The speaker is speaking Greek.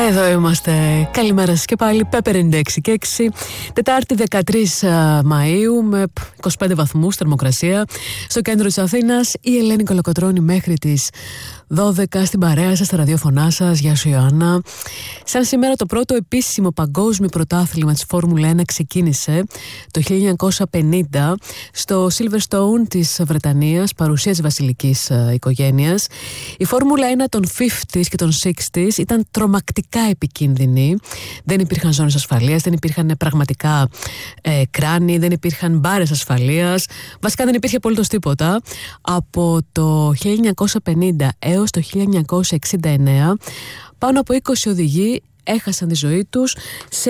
Εδώ είμαστε. Καλημέρα σας και πάλι. Pepper 96 και 6. Τετάρτη 13 Μαΐου με 25 βαθμούς θερμοκρασία στο κέντρο της Αθήνας. Η Ελένη Κολοκοτρώνη μέχρι τις 12 στην παρέα σας, στα ραδιόφωνά σας. Γεια σου Ιωάννα. Σαν σήμερα το πρώτο επίσημο παγκόσμιο πρωτάθλημα της Φόρμουλα 1 ξεκίνησε το 1950 στο Silverstone της Βρετανίας, παρουσία της βασιλικής οικογένειας. Η Φόρμουλα 1 των 50s και των 60s ήταν τρομακτικά επικίνδυνη. Δεν υπήρχαν ζώνες ασφαλείας, δεν υπήρχαν πραγματικά κράνη, δεν υπήρχαν μπάρες ασφαλείας. Βασικά δεν υπήρχε απολύτως τίποτα. Από το 1950 έως το 1969 πάνω από 20 οδηγοί έχασαν τη ζωή τους σε